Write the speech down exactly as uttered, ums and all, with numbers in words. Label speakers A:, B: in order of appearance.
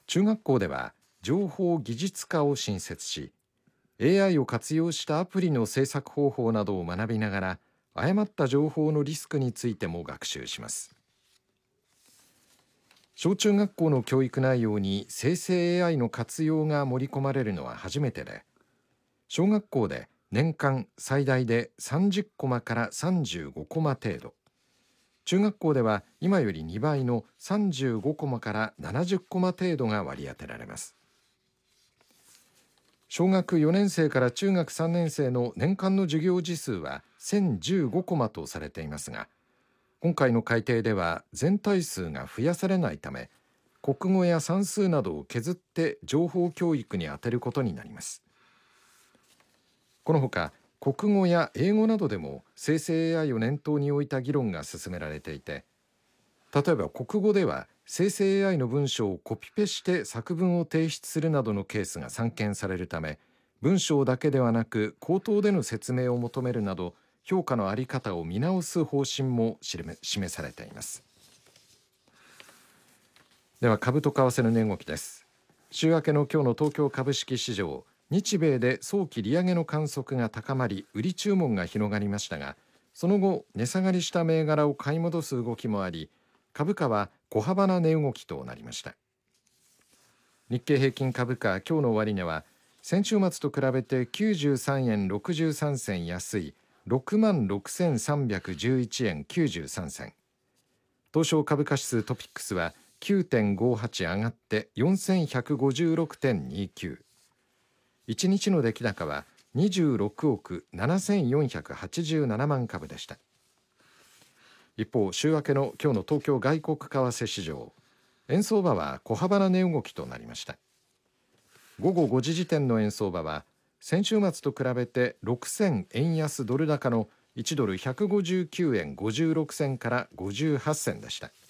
A: 中学校では情報技術科を新設し、 エーアイ を活用したアプリの制作方法などを学びながら、誤った情報のリスクについても学習します。小中学校の教育内容に生成 エーアイ の活用が盛り込まれるのは初めてで、小学校で年間最大でさんじゅっコマからさんじゅうごコマ程度、中学校では今よりにばいのさんじゅうごコマからななじゅっコマ程度が割り当てられます。小学よねん生から中学さんねん生の年間の授業時数はせんじゅうごコマとされていますが、今回の改定では全体数が増やされないため、国語や算数などを削って情報教育に充てることになります。このほか、国語や英語などでも生成 エーアイ を念頭に置いた議論が進められていて、例えば国語では生成 エーアイ の文章をコピペして作文を提出するなどのケースが散見されるため、文章だけではなく口頭での説明を求めるなど、評価の在り方を見直す方針も示されています。では株と為替の値動きです。週明けの今日の東京株式市場、日米で早期利上げの観測が高まり、売り注文が広がりましたが、その後値下がりした銘柄を買い戻す動きもあり、株価は小幅な値動きとなりました。日経平均株価、今日の終値は先週末と比べてきゅうじゅうさんえんろくじゅうさん銭安い ろくまんろくせんさんびゃくじゅういちえんきゅうじゅうさん銭。東証株価指数トピックスは きゅうてんごはち 上がってよんせんひゃくごじゅうろくてんにきゅう。いちにちの出来高はにじゅうろくおくななせんよんひゃくはちじゅうななまん株でした。一方、週明けの今日の東京外国為替市場、円相場は小幅な値動きとなりました。午後ごじ時点の円相場は先週末と比べてろく銭円安ドル高のいちドルひゃくごじゅうきゅうえんごじゅうろく銭からごじゅうはち銭でした。